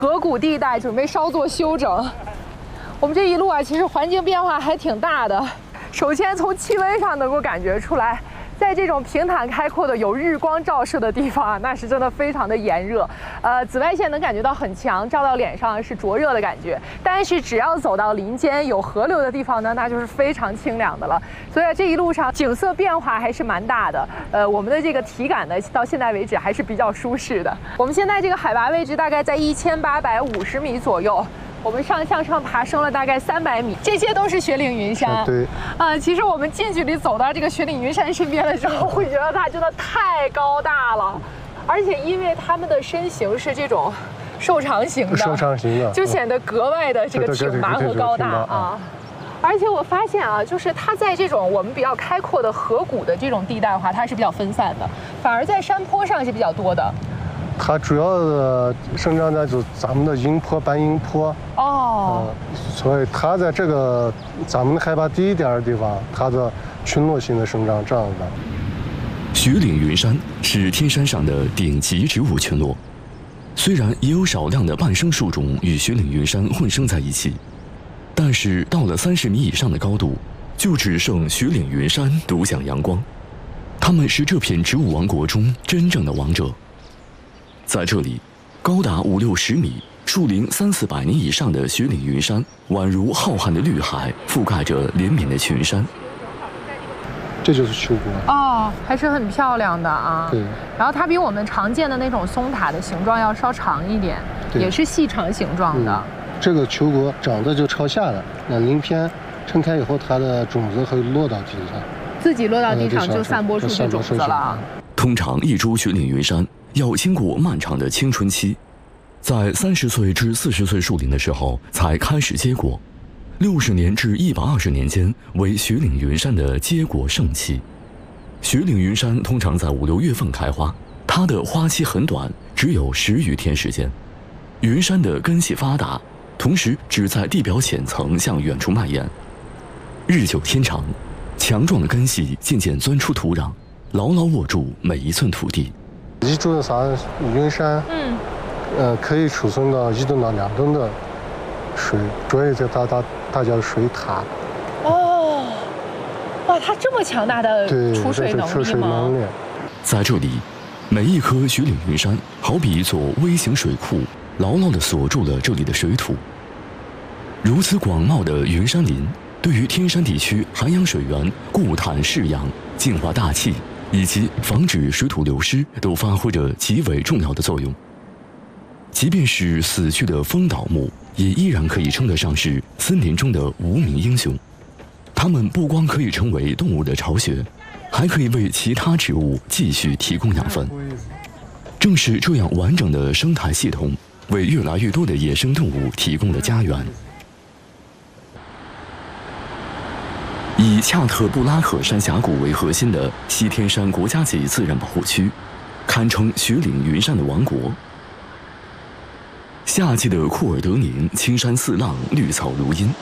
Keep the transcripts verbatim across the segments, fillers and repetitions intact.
河谷地带准备稍作休整。我们这一路啊，其实环境变化还挺大的。首先从气温上能够感觉出来，在这种平坦开阔的有日光照射的地方啊，那是真的非常的炎热，呃，紫外线能感觉到很强，照到脸上是灼热的感觉。但是只要走到林间有河流的地方呢，那就是非常清凉的了。所以这一路上景色变化还是蛮大的，呃，我们的这个体感呢，到现在为止还是比较舒适的。我们现在这个海拔位置大概在一千八百五十米左右。我们上向上爬升了大概三百米，这些都是雪岭云山。 对， 啊，其实我们近距离走到这个雪岭云山身边的时候，会觉得它真的太高大了，而且因为它们的身形是这种瘦长型的， 瘦长型的， 就显得格外的这个挺拔和高大啊。而且我发现啊，就是它在这种我们比较开阔的河谷的这种地带的话，它是比较分散的，反而在山坡上是比较多的。 它主要的生长在就咱们的阴坡、半阴坡哦、 呃，所以它在这个咱们海拔低一点的地方，它的群落性的生长这样的。 雪岭云山是天山上的顶级植物群落，虽然也有少量的半生树种与雪岭云山混生在一起，但是到了三十米以上的高度，就只剩雪岭云山独享阳光。它们是这片植物王国中真正的王者。在这里，高达五六十米、树龄三四百年以上的雪岭云山，宛如浩瀚的绿海，覆盖着连绵的群山。 这就是秋国哦，还是很漂亮的啊。 对。 然后它比我们常见的那种松塔的形状要稍长一点，也是细长形状的。嗯、 这个秋国长得就朝下的，那鳞片撑开以后，它的种子会落到地上， 自己落到地上就散播出去种子了。 通常一株雪岭云山要经过漫长的青春期，在三十岁至四十岁树龄的时候才开始结果，六十年至一百二十年间为雪岭云山的结果盛期。雪岭云山通常在五六月份开花，它的花期很短，只有十余天时间。云山的根系发达，同时只在地表浅层向远处蔓延，日久天长，强壮的根系渐渐钻出土壤，牢牢握住每一寸土地。 一株的啥云山，嗯，呃，可以储存到一吨到两吨的水，所以这它它它叫水塔。 哦，哇，它这么强大的储水能力吗？ 在这里，每一棵雪岭云山好比一座微型水库，牢牢地锁住了这里的水土。如此广袤的云山林，对于天山地区涵养水源、固碳释氧、净化大气，以及防止水土流失都发挥着极为重要的作用。即便是死去的枫倒木，也依然可以称得上是森林中的无名英雄。它们不光可以成为动物的巢穴，还可以为其他植物继续提供养分。正是这样完整的生态系统，为越来越多的野生动物提供了家园。以恰特布拉克山峡谷为核心的西天山国家级自然保护区，堪称雪岭云山的王国。夏季的库尔德宁青山四浪，绿草如茵。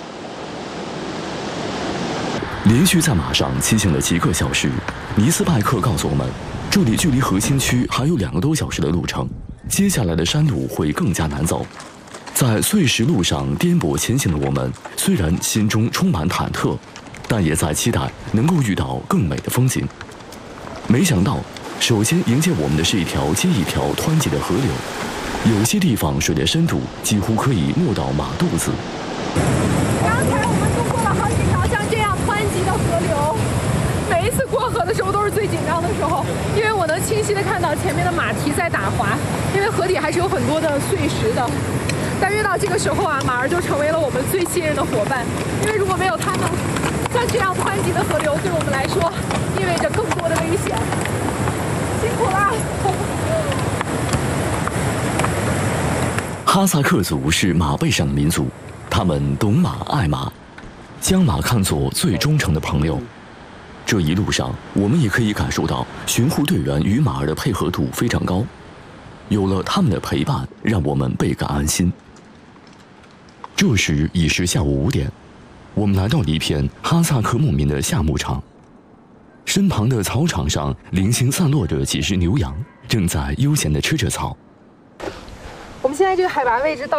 连续在马上骑行了几个小时，尼斯拜克告诉我们，这里距离核心区还有两个多小时的路程，接下来的山路会更加难走。在碎石路上颠簸前行的我们，虽然心中充满忐忑，但也在期待能够遇到更美的风景。没想到，首先迎接我们的是一条接一条湍急的河流，有些地方水的深度几乎可以没到马肚子。 刚才我们度过了好几条像这样湍急的河流，每一次过河的时候都是最紧张的时候，因为我能清晰地看到前面的马蹄在打滑，因为河底还是有很多的碎石的。但越到这个时候啊，马儿就成为了我们最信任的伙伴，因为如果没有它们，像这样湍急的河流对我们来说意味着更多的危险。辛苦了。 哈萨克族是马背上的民族，他们懂马爱马，将马看作最忠诚的朋友。这一路上，我们也可以感受到巡护队员与马儿的配合度非常高，有了他们的陪伴，让我们倍感安心。这时已是下午五点，我们来到了一片哈萨克牧民的夏牧场，身旁的草场上零星散落着几只牛羊，正在悠闲地吃着草。 我们现在这个海拔位置到